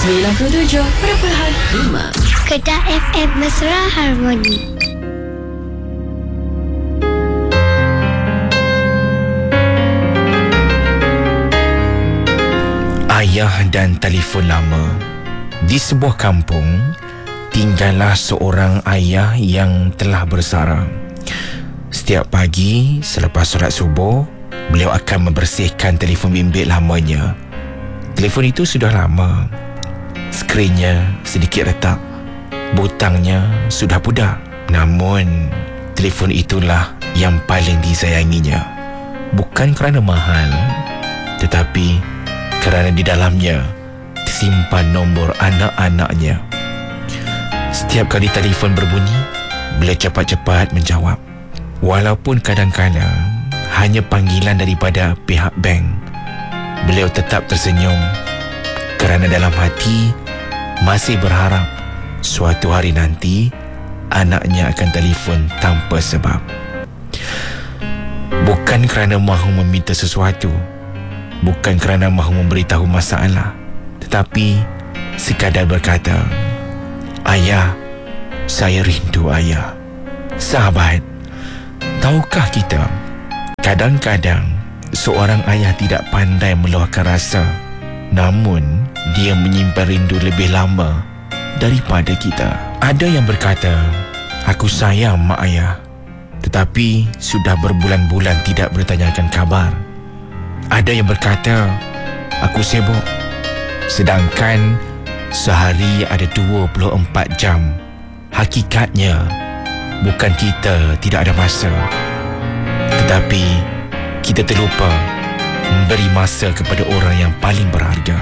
97.5 Kedah FM Mesra Harmoni. Ayah dan telefon lama. Di sebuah kampung, tinggallah seorang ayah yang telah bersara. Setiap pagi selepas solat subuh, beliau akan membersihkan telefon bimbit lamanya. Telefon itu sudah lama. Skrinnya sedikit retak. Butangnya sudah pudar. Namun, telefon itulah yang paling disayanginya. Bukan kerana mahal, tetapi kerana di dalamnya tersimpan nombor anak-anaknya. Setiap kali telefon berbunyi, beliau cepat-cepat menjawab. Walaupun kadang-kadang hanya panggilan daripada pihak bank, beliau tetap tersenyum kerana dalam hati masih berharap suatu hari nanti anaknya akan telefon tanpa sebab. Bukan kerana mahu meminta sesuatu, bukan kerana mahu memberitahu masalah, tetapi sekadar berkata, "Ayah, saya rindu ayah." Sahabat, tahukah kita, kadang-kadang seorang ayah tidak pandai meluahkan rasa, namun dia menyimpan rindu lebih lama daripada kita. Ada yang berkata, "Aku sayang mak ayah," tetapi sudah berbulan-bulan tidak bertanyakan kabar. Ada yang berkata, "Aku sibuk," sedangkan sehari ada 24 jam. Hakikatnya, bukan kita tidak ada masa, tetapi kita terlupa memberi masa kepada orang yang paling berharga.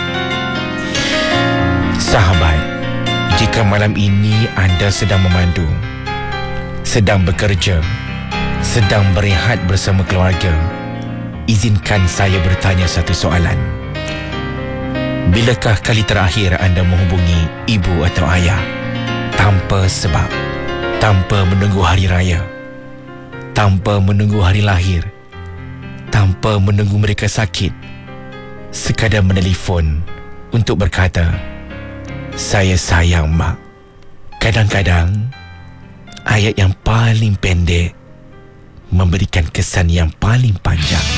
Sahabat, jika malam ini anda sedang memandu, sedang bekerja, sedang berehat bersama keluarga, izinkan saya bertanya satu soalan. Bilakah kali terakhir anda menghubungi ibu atau ayah tanpa sebab, tanpa menunggu hari raya, tanpa menunggu hari lahir, tanpa menunggu mereka sakit, sekadar menelefon untuk berkata, "Saya sayang mak"? Kadang-kadang ayat yang paling pendek memberikan kesan yang paling panjang.